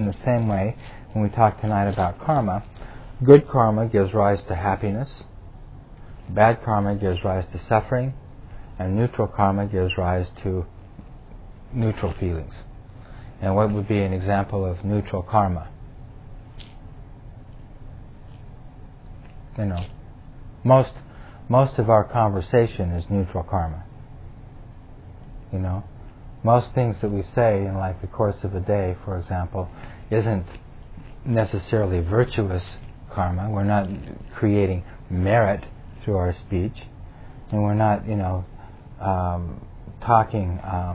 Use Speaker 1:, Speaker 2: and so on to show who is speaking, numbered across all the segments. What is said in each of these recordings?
Speaker 1: In the same way, when we talk tonight about karma, good karma gives rise to happiness, bad karma gives rise to suffering, and neutral karma gives rise to neutral feelings. And what would be an example of neutral karma? Most of our conversation is neutral karma. Most things that we say in the course of a day, for example, isn't necessarily virtuous karma. We're not creating merit through our speech, and we're not, talking,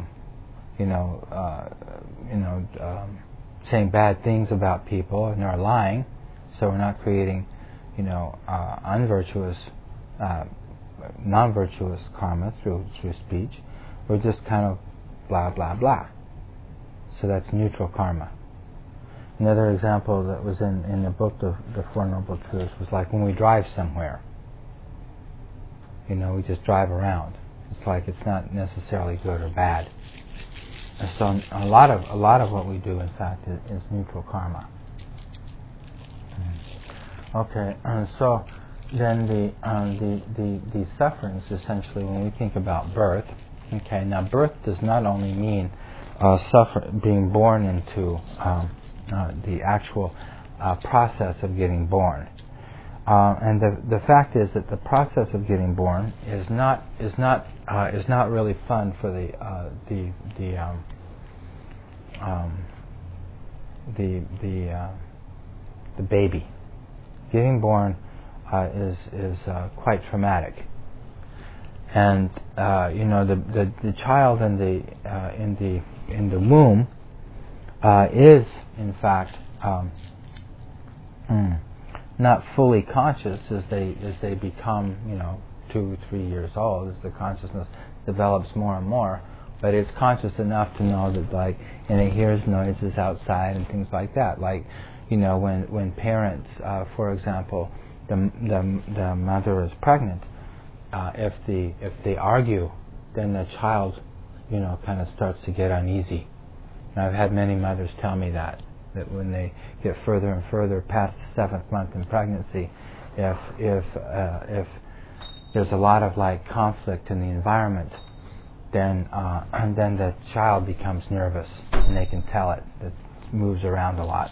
Speaker 1: saying bad things about people, and are lying. So we're not creating, unvirtuous, non-virtuous karma through speech. We're just kind of blah blah blah. So that's neutral karma. Another example that was in the book, The Four Noble Truths, was like when we drive somewhere. We just drive around. It's not necessarily good or bad. And so a lot of what we do, in fact, is neutral karma. Okay, so then the sufferings, essentially, when we think about birth. Okay, now birth does not only mean being born into the actual process of getting born, and the fact is that the process of getting born is not really fun for the baby. Getting born is quite traumatic. And the child in the womb is in fact not fully conscious as they become 2-3 years old, as the consciousness develops more and more. But it's conscious enough to know that and it hears noises outside and things like that. When parents, for example, the mother is pregnant. If they argue, then the child, kind of starts to get uneasy. And I've had many mothers tell me that when they get further and further past the 7th month in pregnancy, if there's a lot of conflict in the environment, then the child becomes nervous, and they can tell it. It moves around a lot.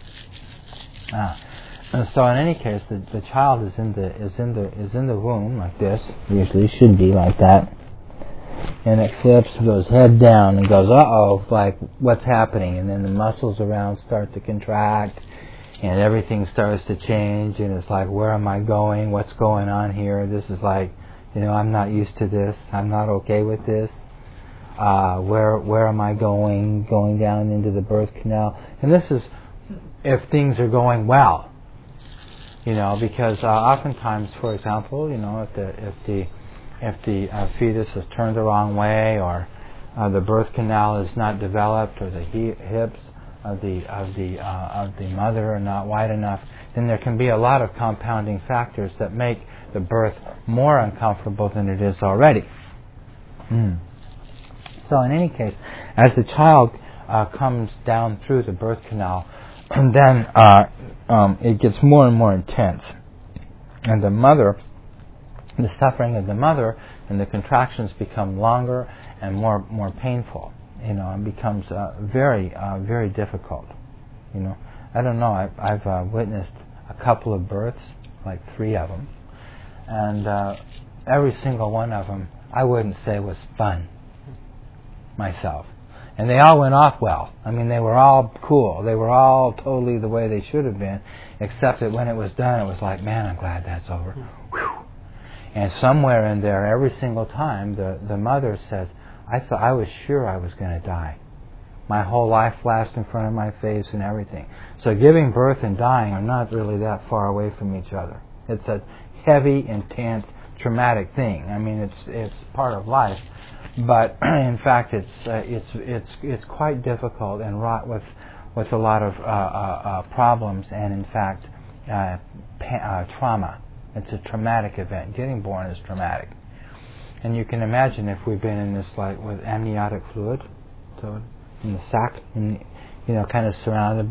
Speaker 1: And so in any case, the child is in the womb like this. Usually should be like that. And it flips, goes head down, and goes, uh-oh, what's happening? And then the muscles around start to contract, and everything starts to change, and it's where am I going? What's going on here? This is I'm not used to this. I'm not okay with this. Where am I going? Going down into the birth canal. And this is if things are going well. Because oftentimes, for example, if the fetus is turned the wrong way, or the birth canal is not developed, or the hips of the mother are not wide enough, then there can be a lot of compounding factors that make the birth more uncomfortable than it is already. So in any case, as the child comes down through the birth canal, and then it gets more and more intense. And the suffering of the mother and the contractions become longer and more painful, and becomes very, very difficult. I don't know, I've witnessed a couple of births, 3 of them, and every single one of them I wouldn't say was fun myself. And they all went off well. I mean, they were all cool. They were all totally the way they should have been, except that when it was done, it was man, I'm glad that's over. Whew. And somewhere in there, every single time, the mother says, I was sure I was going to die. My whole life flashed in front of my face and everything. So giving birth and dying are not really that far away from each other. It's a heavy, intense, traumatic thing. I mean, it's part of life. But in fact, it's quite difficult and wrought with a lot of problems, and in fact, trauma. It's a traumatic event. Getting born is traumatic, and you can imagine if we've been in this with amniotic fluid, so in the sac, and kind of surrounded